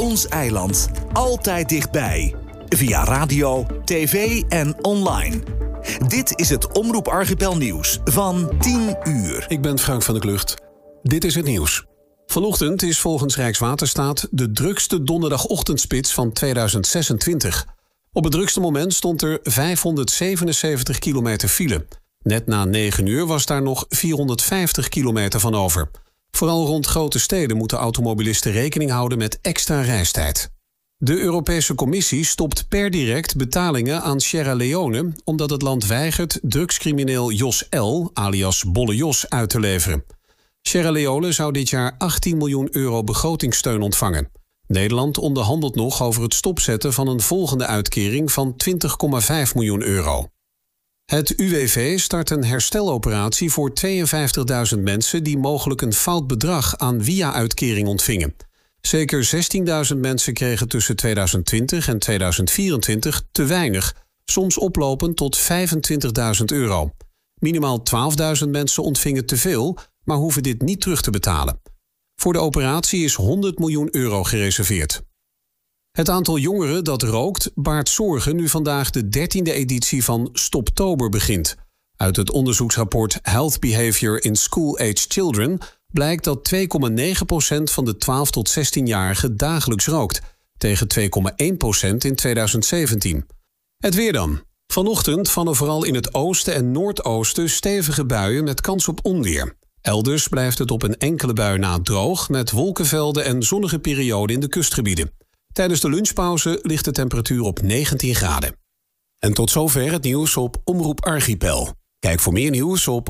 Ons eiland. Altijd dichtbij. Via radio, tv en online. Dit is het Omroep Archipel nieuws van 10 uur. Ik ben Frank van der Klucht. Dit is het nieuws. Vanochtend is volgens Rijkswaterstaat de drukste donderdagochtendspits van 2026. Op het drukste moment stond er 577 kilometer file. Net na 9 uur was daar nog 450 kilometer van over. Vooral rond grote steden moeten automobilisten rekening houden met extra reistijd. De Europese Commissie stopt per direct betalingen aan Sierra Leone omdat het land weigert drugscrimineel Jos L., alias Bolle Jos, uit te leveren. Sierra Leone zou dit jaar 18 miljoen euro begrotingssteun ontvangen. Nederland onderhandelt nog over het stopzetten van een volgende uitkering van 20,5 miljoen euro. Het UWV start een hersteloperatie voor 52.000 mensen die mogelijk een fout bedrag aan via-uitkering ontvingen. Zeker 16.000 mensen kregen tussen 2020 en 2024 te weinig, soms oplopend tot 25.000 euro. Minimaal 12.000 mensen ontvingen te veel, maar hoeven dit niet terug te betalen. Voor de operatie is 100 miljoen euro gereserveerd. Het aantal jongeren dat rookt baart zorgen nu vandaag de 13e editie van Stoptober begint. Uit het onderzoeksrapport Health Behavior in School-Aged Children blijkt dat 2,9% van de 12 tot 16-jarigen dagelijks rookt, tegen 2,1% in 2017. Het weer dan. Vanochtend vallen vooral in het oosten en noordoosten stevige buien met kans op onweer. Elders blijft het op een enkele bui na droog met wolkenvelden en zonnige perioden in de kustgebieden. Tijdens de lunchpauze ligt de temperatuur op 19 graden. En tot zover het nieuws op Omroep Archipel. Kijk voor meer nieuws op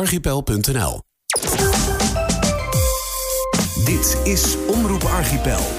omroeparchipel.nl. Dit is Omroep Archipel.